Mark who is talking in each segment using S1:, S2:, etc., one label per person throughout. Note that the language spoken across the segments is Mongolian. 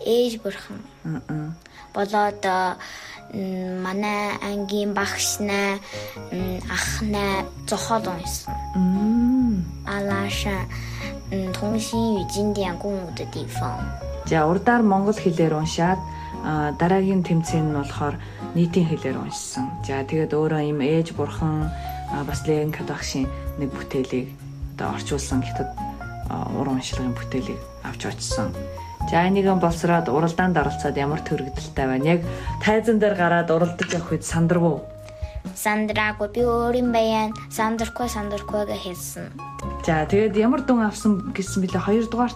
S1: ээж бурхан. Болоод манай ангийн багшнаа ахнаа зохиол уншсан. Алааша 통신 유진대한 공무도地方.
S2: За урдаар монгол хэлээр уншаад дараагийн тэмцээн нь болохоор нийтийн хэлээр уншсан. За тэгээд өөрөө ийм ээж бурхан бас Лен Кадагшийн нэг бүтээлийг одоо орчуулсан хятад уран уншлагын бүтээлийг авч очсон. За энийгэн болсроод уралдаанд оролцоод ямар төрөгдөлтэй байна. Яг тайзан дээр гараад уралдаж явах үед сандаргүй.
S1: Сандраагүй би өөрийн баян сандархгүй хэлсэн.
S2: За тэгээд ямар дүн авсан гэсэн бэлээ 2 дугаарт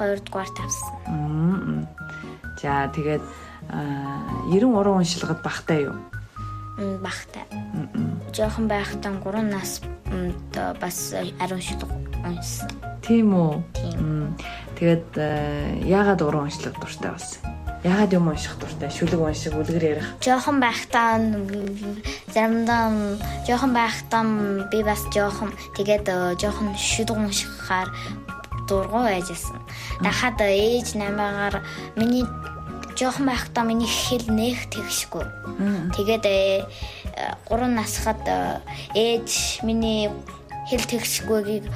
S1: авсан.
S2: За тэгээд 90 уран уншлагад багтай юу?
S1: Багтай. Жоохон байхтаа 3 нас бас ариун шүлэг уншсан.
S2: Тийм үү? Тэгээд яагаад уран уншлаг дуртай болсон? Яагаад юм унших дуртай? Шүлэг унших, үлгэр ярих.
S1: Жоохон байхтаа заримдаа би бас жоохон жоохон шүлэг уншихаар дургуй байжсэн. Дахад ээж намаагаар миний жоохон байхтаа миний хэл нэх тэгшгүй. Тэгээд 3 насхад ээж миний хэл тэгшгүйгийг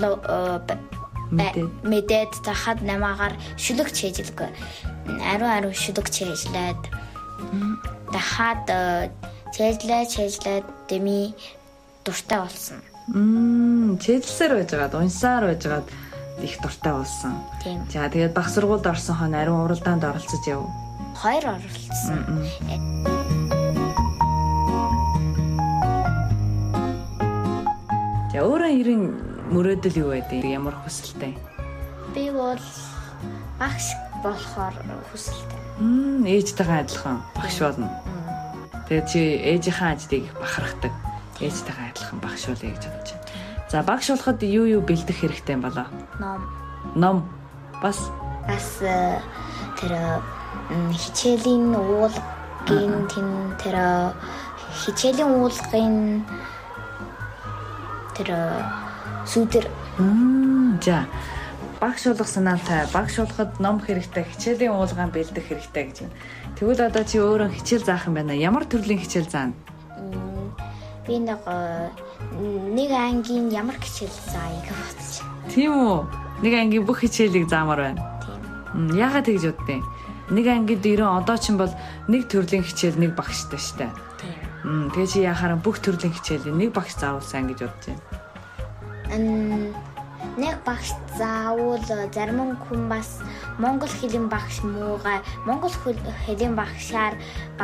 S1: мэдээд дахад намаагаар шүлэг чийжилгүй. Ариун шүлэг чийжлээд дахад чийжлээд дэми дуртай болсон.
S2: Чийжилсээр байжгаад унсаар байжгаад их дуртай болсон. За тэгээд баг сургуульд орсон хойно ариун уралдаанд оролцож яв.
S1: 2 оролцсон.
S2: За өөрөө ерэн мөрөөдөл юу байдیں۔ Ямар хүсэлтэй?
S1: Би бол багш болохоор хүсэлтэй.
S2: Ээжтэйгээ адилхан багш болно. Тэгээд чи ээжийнхээ ажлыг бахархдаг. Ээжтэйгээ адилхан багш болъё гэж бодож байна. За багш болоход юу бэлдэх хэрэгтэй юм болоо? Ном. Бас тэр хичээлийн уулгын тэр хичээлийн уулгын тэр сүдэр. За багш болох санаатай. Багш болоход ном хэрэгтэй, хичээлийн уулгаан бэлдэх хэрэгтэй гэж байна. Тэгвэл одоо чи өөрөө хичээл заах юм байна. Ямар төрлийн хичээл заана? Би нэг ангийн ямар хичээл заая гэж бодож байна. Тийм үү? Нэг ангийн бүх хичээлийг заамаар байна. Тийм. Яагаад тэгж боддیں۔ Нэг ангид ерөн одоо ч юм бол нэг төрлийн хичээл нэг багштай штэ. Тийм. Тэгээ чи яхаар бүх төрлийн хичээлийг нэг багш заавалсан гэж бодож байна. Нэг багш заавал зарим хүн бас монгол хэлний багш муугай монгол хэлний багшаар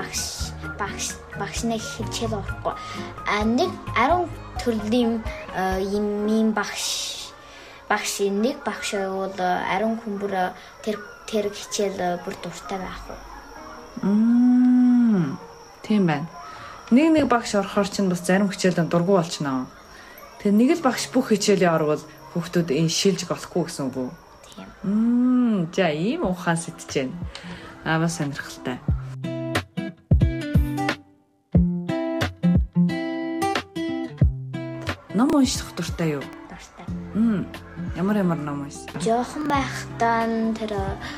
S2: багшны хичээл орохгүй. Нэг 10 төрлийн ийм багш нэг багш бол 10 хүн бүр тэр хичээл бүр дуртай байх уу? Тийм байна. Нэг багш орохоор чинь бас зарим хичээлд дургу болчихноо. Тэгээ нэг л багш бүх хичээлийн орвол хүүхдүүд энэ шилж болохгүй гэсэн үг үү? Тийм. За ийм ухаан сэтж байна. Бас сонирхолтой. Ном унших дуртай юу? Дуртай. Ямар ном уншсан? Жоохон байхдаа тэр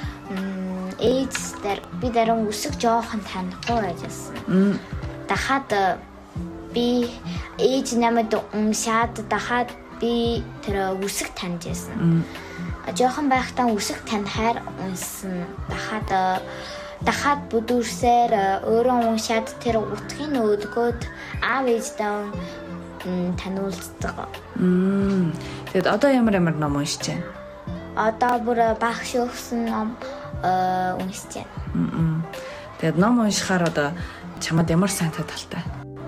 S2: ээжээр би даруй үсэг жоохон танихгүй байжсэн. Дахад би ээж намайг уншаад дахад би тэр үсэг таньж байсан. Жоохон байхдаа үсэг танихаар унсан. Дахад бүдүүрсээр өөрөө уншаад тэр утгын өлгөөд аав ээждээ таниулдаг. Тэгэд одоо ямар ном уншиж байна? Одоо бүр багш өгсөн ном уншиж байна. Тэгэд ном уншихаар одоо чамд ямар сайн талтай?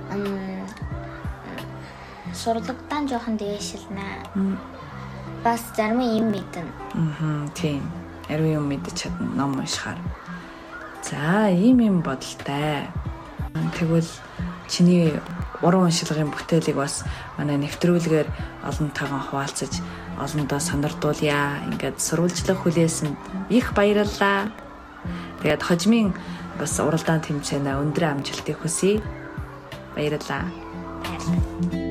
S2: Сурлагдан жоохон дээшилнэ. Бас зарим юм мэднэ. Тийм. Ариун юм мэдэж чадна ном уншихаар. За, ийм бодолтой. Тэгвэл чиний уран уншлагын бүтээлийг бас манай нэвтрүүлгээр олонтойгоо хуваалцаж, олондоо санардуулъя. Ингээд сурвалжлах хүлээсэнд их баярлалаа. Тэгээд хожмын бас уралдаан тэмцээнэ өндөр амжилтыг хүсье. Баярлалаа.